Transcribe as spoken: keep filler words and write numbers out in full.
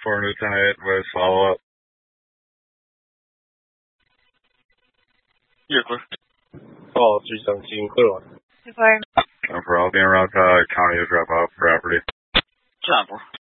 for Lieutenant with follow-up. You're clear. Call three seventeen, clear one. Clear. And for all being around uh, County to drop off property. Time for.